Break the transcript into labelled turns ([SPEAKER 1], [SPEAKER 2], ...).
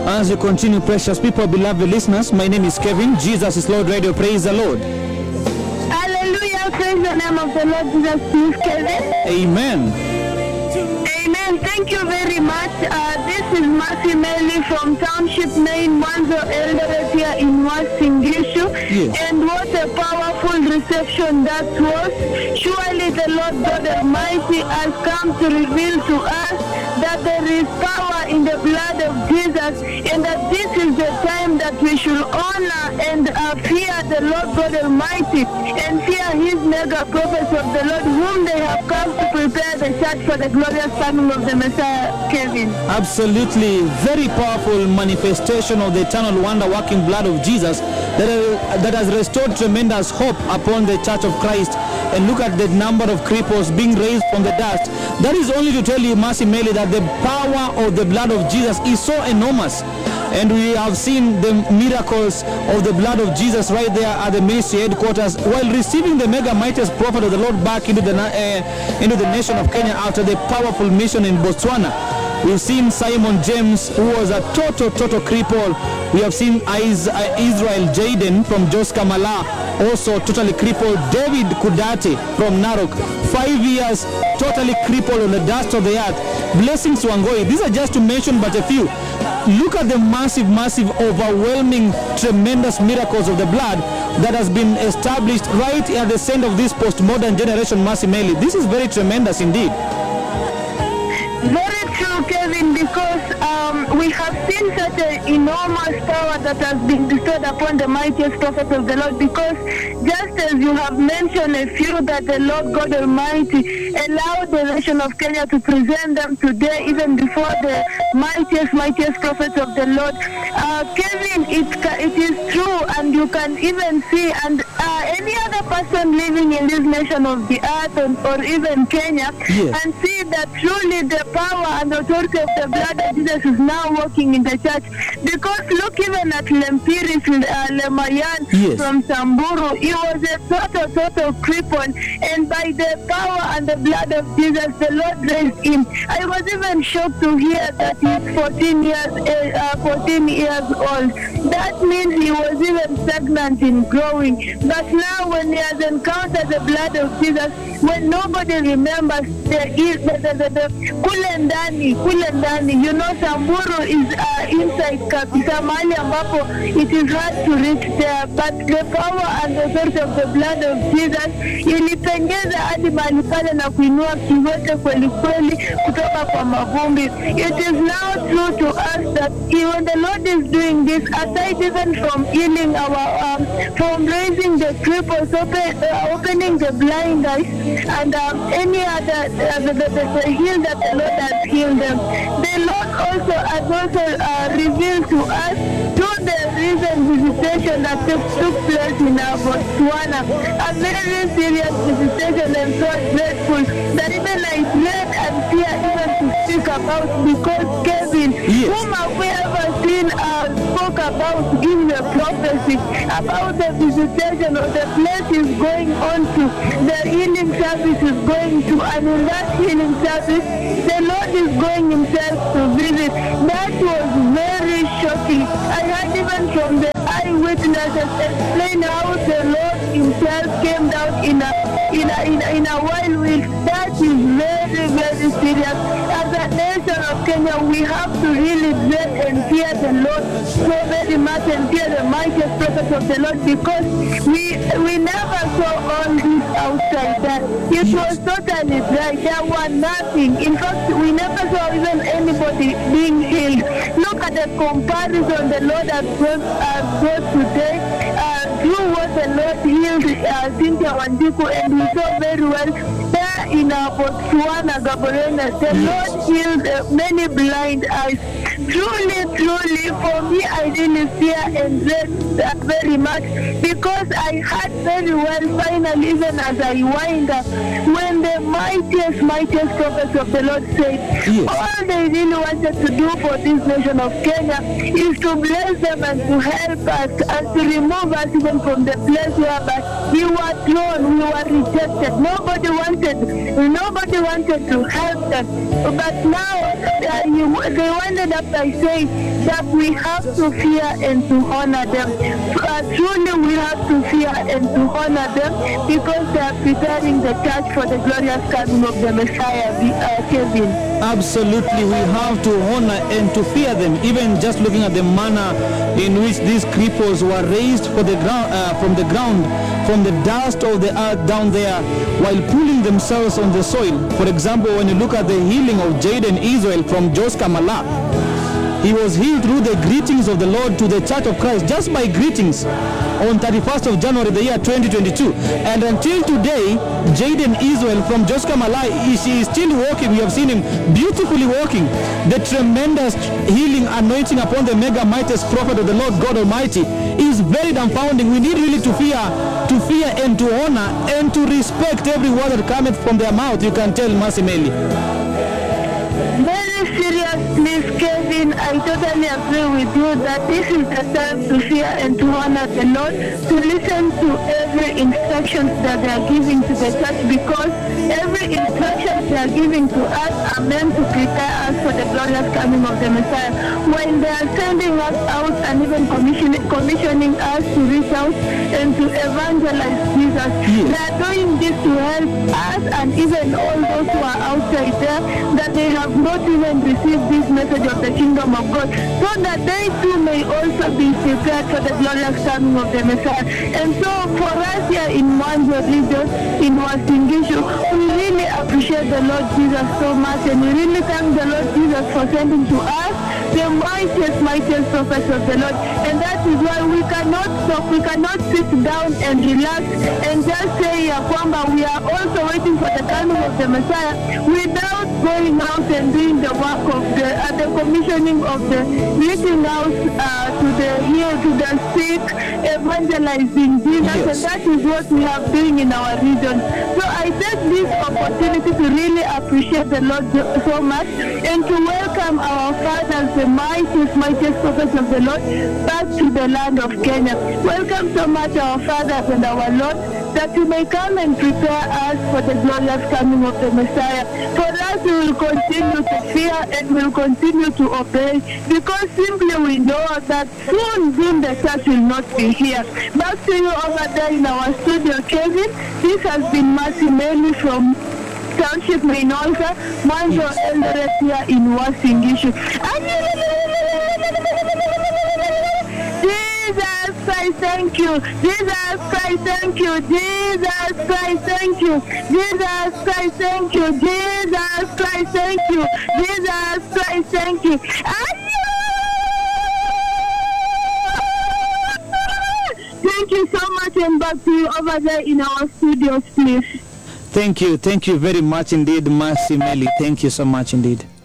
[SPEAKER 1] As you continue, precious people, beloved listeners, my name is Kevin. Jesus is Lord Radio. Praise the Lord.
[SPEAKER 2] Hallelujah. Praise the name of the Lord Jesus. Please, Kevin.
[SPEAKER 1] Amen.
[SPEAKER 2] Amen. Thank you very much. This is Mercy Melly from Township Main, Mwanzo Eldoret here in West Singishu.
[SPEAKER 1] Yes.
[SPEAKER 2] And what a powerful reception that was. Surely the Lord God Almighty has come to reveal to us that there is power in the blood of Jesus, and that this is the time that we should honor and fear the Lord God Almighty and fear his mega prophets of the Lord, whom they have come to prepare the church for the glorious coming of the Messiah, Kevin.
[SPEAKER 1] Absolutely. Very powerful manifestation of the eternal wonder-working blood of Jesus that has restored tremendous hope upon the Church of Christ. And look at the number of cripples being raised from the dust. That is only to tell you, Mercy Melly, that the power of the blood of Jesus is so enormous. And we have seen the miracles of the blood of Jesus right there at the ministry headquarters while receiving the mega mightiest prophet of the Lord back into the nation of Kenya after the powerful mission in Botswana. We've seen Simon James, who was a total cripple. We have seen Israel Jaden from Jos Kamala, also totally crippled. David Kudati from Narok, 5 years, totally crippled on the dust of the earth. Blessings to Wangoi. These are just to mention but a few. Look at the massive, overwhelming, tremendous miracles of the blood that has been established right at the center of this postmodern generation, Mercy Melly. This is very tremendous indeed.
[SPEAKER 2] Very true, Kevin, because we have seen such an enormous power that has been bestowed upon the mightiest prophets of the Lord, because just as you have mentioned a few that the Lord God Almighty allowed the nation of Kenya to present them today, even before the mightiest prophets of the Lord. Kevin, it is true, and you can even see, and any other person living in this nation of the earth or even Kenya,
[SPEAKER 1] yes,
[SPEAKER 2] and see that truly the power and authority of the blood of Jesus is now working in the church. Because look even at Lempiris, Lemayan,
[SPEAKER 1] yes,
[SPEAKER 2] from Samburu, he was a total cripple, and by the power and the blood of Jesus, the Lord raised him. I was even shocked to hear that he's 14 years old. That means he was even stagnant in growing. But now when he has encountered the blood of Jesus, when nobody remembers the Kulendani, you know, Samburu is inside kabisa, mahali ambapo it is hard to reach there, but the power and the authority of the blood of Jesus ilipengeza hadi mahali pale na kuinua kiwete kweli kutoka kwa mavumbi. It is now true to us that when the Lord is doing this, aside even from healing from raising the cripples, opening the blind eyes, and any other the heal that the Lord has healed them, the Lord also has revealed to us through the recent visitation that took place in Botswana, a very serious visitation, and so grateful that even I dread and fear even to speak about, because Kevin,
[SPEAKER 1] yes,
[SPEAKER 2] whom have we ever seen spoke about giving a prophecy about the visitation of the place is going on to, the healing service is going to, and in that healing service, the Lord is going himself to visit. That was very shocking. I heard even from the eyewitnesses explain how the Lord himself came down in a whirlwind. That is very serious. As a nation of Kenya, we have to really dread and fear the Lord so very much, and fear the mightiest prophets of the Lord, because we never saw all this outside that. It was totally dry. There was nothing. In fact, we never saw even anybody being healed. Look at the comparison the Lord has brought today. Through what the Lord healed Cynthia Wanjiku, and we saw very well there in Botswana, Gaborone, the Lord healed many blind eyes. Truly, for me, I really fear and dread that very much, because I heard very well, finally, even as I wind up, when the mightiest prophets of the Lord said, yes, all they really wanted to do for this nation of Kenya is to bless them and to help us and to remove us even from the place where we were thrown, we were rejected. Nobody wanted to help them. But now they ended up by saying that we have to fear and to honor them. Truly, we have to fear and to honor them because they are preparing the church for the glorious coming of the Messiah, Kevin.
[SPEAKER 1] Absolutely, we have to honor and to fear them. Even just looking at the manner in which these cripples were raised from the ground, from the dust of the earth down there, while pulling themselves on the soil. For example, when you look at the healing of Jaden Israel from Jos Kamala, he was healed through the greetings of the Lord to the Church of Christ, just by greetings, on 31st of January the year 2022. And until today, Jaden Israel from Jos Kamala, she is still walking. We have seen him beautifully walking. The tremendous healing anointing upon the mega mightiest prophet of the Lord God Almighty is very dumbfounding. We need really to fear and to honor and to respect every word that cometh from their mouth. You can tell, Masimeli.
[SPEAKER 2] Very seriously, Kevin, I totally agree with you that this is the time to fear and to honor the Lord, to listen to every instruction that they are giving to the church, because every instruction they are giving to us are meant to prepare us for the glorious coming of the Messiah. When they are sending us out and even commissioning us to reach out and to evangelize Jesus, they are doing this to help us and even all those who are outside there that they have not even received this message of the kingdom of God, so that they too may also be prepared for the glorious coming of the Messiah. And so for us here in Mwanzo region, in Uasin Gishu, we really appreciate the Lord Jesus so much, and we really thank the Lord Jesus for sending to us the mightiest prophets of the Lord. And that is why we cannot stop, we cannot sit down and relax and just say Kwamba we are also waiting for the coming of the Messiah without going out and doing the work of the commissioning of the reaching out to the sick, evangelizing Jesus. Yes. And that is what we are doing in our region. So I take this opportunity to really appreciate the Lord so much and to welcome our fathers, the mightiest prophets of the Lord, back to the land of Kenya. Welcome so much our fathers and our Lord, that you may come and prepare us for the glorious coming of the Messiah. For us, we will continue to fear and we will continue to obey, because simply we know that soon the church will not be here. Back to you over there in our studio, Kevin. This has been Masimeli from Township Main Altar, Mwanzo Eldoret here in Uasin Gishu. Jesus Christ, thank you. Jesus Christ, thank you. Jesus Christ, thank you. Jesus Christ, thank you. Jesus Christ, thank you. Jesus Christ, thank you. Thank you so much, and back to you over there in our studios, please.
[SPEAKER 1] Thank you very much indeed, Masimeli. Thank you so much indeed.